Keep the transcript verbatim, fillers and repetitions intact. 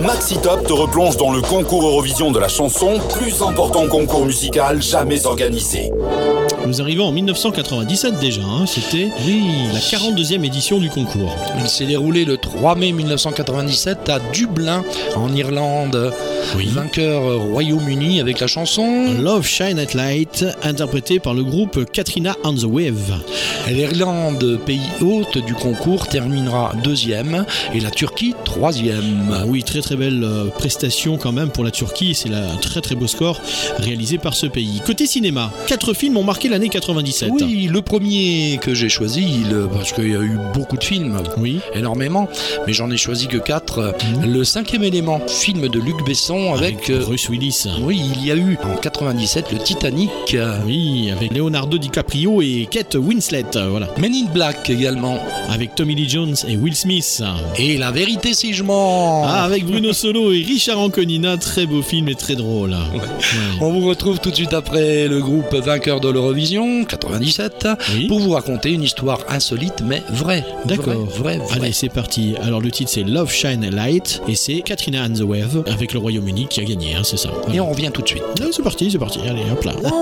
Maxi Top te replonge dans le concours Eurovision de la chanson, plus important concours musical jamais organisé. Nous arrivons en dix-neuf cent quatre-vingt-dix-sept déjà, hein. C'était oui, la quarante-deuxième édition du concours. Il s'est déroulé le trois mai mille neuf cent quatre-vingt-dix-sept à Dublin, en Irlande. Oui. Vainqueur Royaume-Uni avec la chanson Love Shine at Light, interprétée par le groupe Katrina and the Wave. L'Irlande, pays hôte du concours, terminera deuxième et la Turquie troisième. Ah oui, très très belle euh, prestation quand même pour la Turquie. C'est là un très très beau score réalisé par ce pays. Côté cinéma, quatre films ont marqué l'année quatre-vingt-dix-sept. Oui, le premier que j'ai choisi, le, parce qu'il y a eu beaucoup de films, oui, énormément, mais j'en ai choisi que quatre. Mmh. Le cinquième élément, film de Luc Besson avec, avec Bruce Willis. Oui, il y a eu en quatre-vingt-dix-sept le Titanic. Oui, avec Leonardo DiCaprio et Kate Winslet. Voilà. Men in Black également. Avec Tommy Lee Jones et Will Smith. Et La vérité si je mens. Ah, avec Bruno Solo et Richard Anconina. Très beau film et très drôle. Ouais. Ouais. On vous retrouve tout de suite après le groupe vainqueur de l'Eurovision quatre-vingt-dix-sept, oui, pour vous raconter une histoire insolite mais vraie. D'accord. Vrai, vrai, vrai. Allez, c'est parti. Alors le titre c'est Love Shine a Light et c'est Katrina and the Wave avec le Royaume-Uni qui a gagné, hein, c'est ça. Voilà. Et on revient tout de suite. Allez, c'est parti, c'est parti. Allez, hop là.